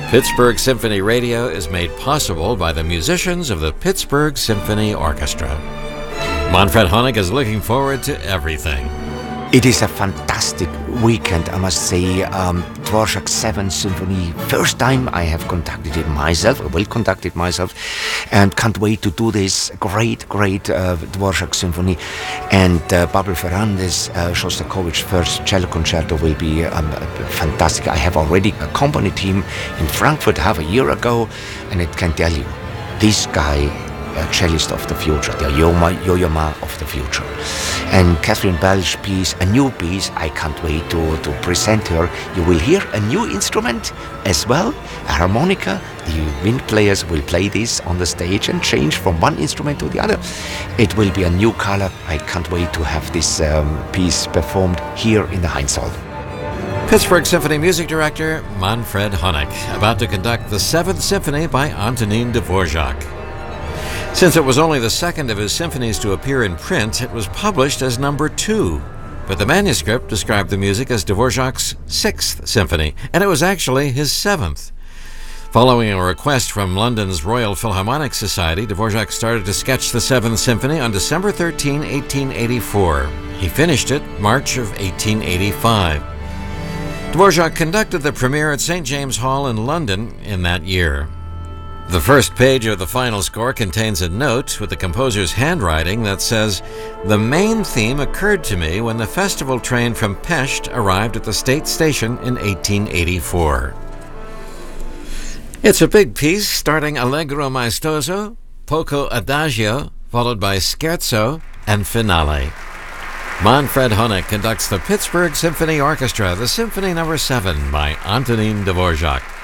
Pittsburgh Symphony Radio is made possible by the musicians of the Pittsburgh Symphony Orchestra. Manfred Honeck is looking forward to everything. It is a fantastic weekend, I must say. Dvorak 7th Symphony, first time I have conducted it myself, I will conduct it myself, and can't wait to do this great Dvorak Symphony. And Babel Ferrandes, Shostakovich first cello concerto will be fantastic. I have already accompanied him in Frankfurt half a year ago, and it can tell you, this guy, a cellist of the future, the Yo-Yo Ma of the future. And Catherine Bell's piece, a new piece, I can't wait to present her. You will hear a new instrument as well, a harmonica. The wind players will play this on the stage and change from one instrument to the other. It will be a new color. I can't wait to have this piece performed here in the Heinz Hall. Pittsburgh Symphony Music Director Manfred Honeck, about to conduct the 7th Symphony by Antonin Dvorak. Since it was only the second of his symphonies to appear in print, it was published as number 2. But the manuscript described the music as Dvorak's 6th Symphony, and it was actually his 7th. Following a request from London's Royal Philharmonic Society, Dvorak started to sketch the 7th Symphony on December 13, 1884. He finished it March of 1885. Dvorak conducted the premiere at St. James Hall in London in that year. The first page of the final score contains a note with the composer's handwriting that says, "The main theme occurred to me when the festival train from Pest arrived at the state station in 1884. It's a big piece starting Allegro maestoso, poco adagio, followed by scherzo and finale. Manfred Honeck conducts the Pittsburgh Symphony Orchestra, the Symphony No. 7 by Antonin Dvorak.